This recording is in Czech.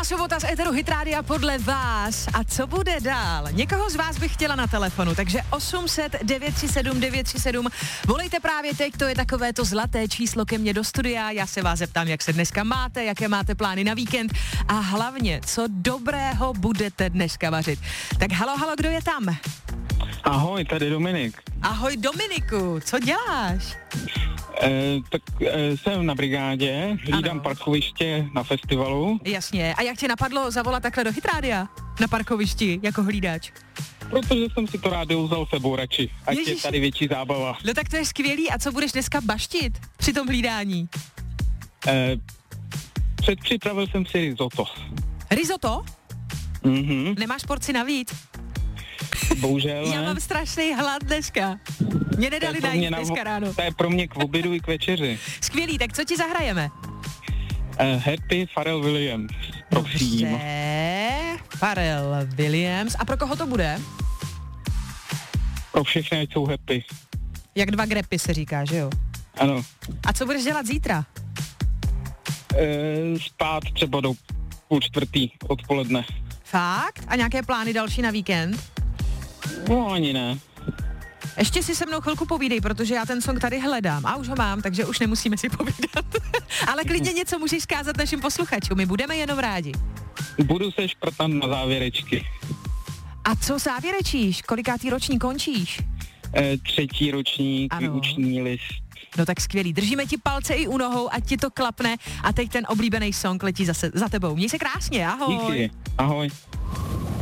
Milá sobota z éteru Hit Rádia podle vás. A co bude dál? Někoho z vás bych chtěla na telefonu, takže 800 937 937. Volejte právě teď, to je takové to zlaté číslo ke mně do studia. Já se vás zeptám, jak se dneska máte, jaké máte plány na víkend a hlavně, co dobrého budete dneska vařit. Tak halo, kdo je tam? Ahoj, tady Dominik. Ahoj Dominiku, co děláš? Jsem na brigádě, hlídám parkoviště na festivalu. Jasně, a jak tě napadlo zavolat takhle do Hit Rádia? Na parkovišti, jako hlídač? Protože jsem si to rádio vzal sebou radši, ať je tady větší zábava. No tak to je skvělý, a co budeš dneska baštit při tom hlídání? Předpřipravil jsem si risotto. Risotto? Mhm. Nemáš porci navíc? Bohužel Já mám strašný hlad dneska. Mě nedali najít dneska ráno. To je pro mě k obědu i k večeři. Skvělý, tak co ti zahrajeme? Happy Pharrell Williams, prosím. Dobře, Pharrell Williams. A pro koho to bude? Pro všechny, ať jsou happy. Jak dva grepy se říká, že jo? Ano. A co budeš dělat zítra? Spát třeba do 3:30 odpoledne. Fakt? A nějaké plány další na víkend? No ani ne. Ještě si se mnou chvilku povídej, protože já ten song tady hledám a už ho mám, takže už nemusíme si povídat. Ale klidně něco můžeš zkázat našim posluchačům, my budeme jenom rádi. Budu se šprtat na závěrečky. A co závěrečíš? Kolikátý ročník končíš? 3. ročník, výuční list. No tak skvělý, držíme ti palce i u nohou, ať ti to klapne a teď ten oblíbený song letí zase za tebou. Měj se krásně, ahoj. Díky, ahoj.